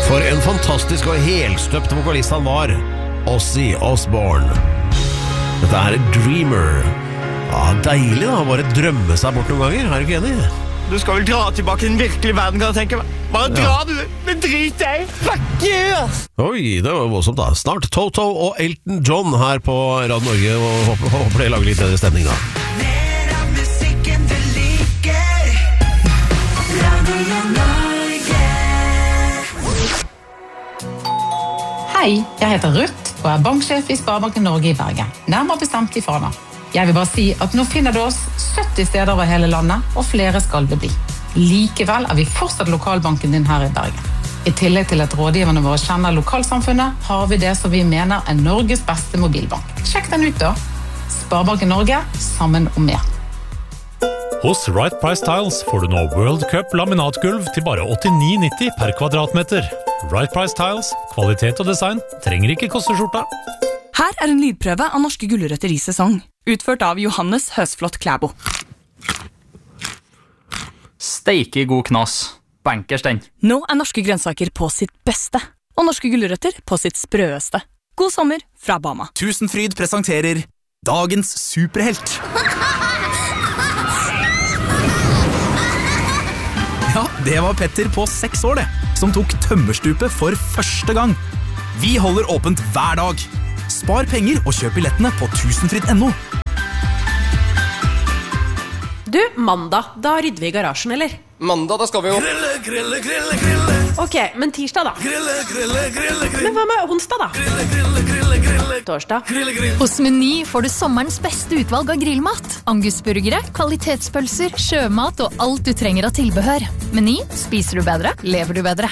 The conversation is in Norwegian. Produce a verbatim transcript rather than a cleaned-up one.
For en fantastisk og helstøpt vokalist han var, Ozzy Osbourne. Dette er Dreamer. Ja, deilig da, bare drømme seg bort noen ganger, er du ikke enig? Du skal vel dra tilbake til den virkelige verden, kan jeg tenke meg. Bare dra, ja. Du, men drit deg. Fuck you! Oi, det var voldsomt da. Snart Toto og Elton John her på Radio Norge, og håper, håper det lager litt bedre stemning da. Mer av musikken du liker. Radio Norge. Hei, jeg heter Ruth og er banksjef i Sparebanken Norge i Bergen. Nærmere bestemt i Fana. Jeg vil bare si at nå finner du oss sytti steder over hele landet, og flere skal det bli. Likevel er vi fortsatt lokalbanken din her i Bergen. I tillegg til at rådgiverne våre kjenner lokalsamfunnet, har vi det som vi mener er Norges beste mobilbank. Sjekk den ut da. Sparebanken Norge, sammen om mer. Hos Right Price Tiles får du nå World Cup laminatgulv til bare åttini nitti per kvadratmeter. Right Price Tiles, kvalitet og design, trenger ikke koste skjorta. Her er en lydprøve av norske gulrøtter i sesong, utført av Johannes Høsflott Klæbo. Steike god knas. Bankers den. Nå er norske grønnsaker på sitt beste, og norske gulrøtter på sitt sprøeste. God sommer fra Bama. Tusenfryd presenterer Dagens superhelt. Ja, det var Petter på seks år det, som tok tømmerstupet for første gang. Vi holder åpent hver dag. Spar penger og kjøp billettene på tusenfryd punktum no. Du, mandag, da rydder vi i garasjen, eller? Mandag, da skal vi jo Grille, grille, grille, grille. Ok, men tirsdag da? Grille, grille, grille, grille. Men hva med onsdag da? Grille, grille, grille, grille. Torsdag? Grille, grille. Hos Meny får du sommerens beste utvalg av grillmat. Angusburgere, kvalitetspølser, sjømat og alt du trenger av tilbehør. Meny, spiser du bedre, lever du bedre.